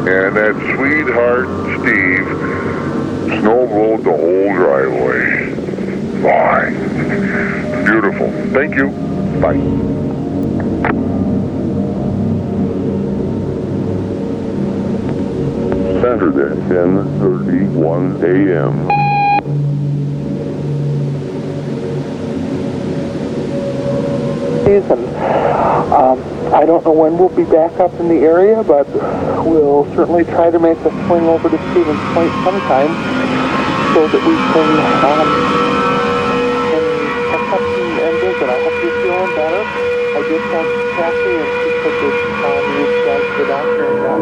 And that sweetheart Steve snow blowed the whole driveway. Fine. Beautiful. Thank you. Bye. Saturday, 10:31 a.m. And I don't know when we'll be back up in the area, but we'll certainly try to make a swing over to Stevens Point sometime so that we can catch up and visit. I hope you're feeling better. I did talk to Kathy, and she said that you would go to the doctor and got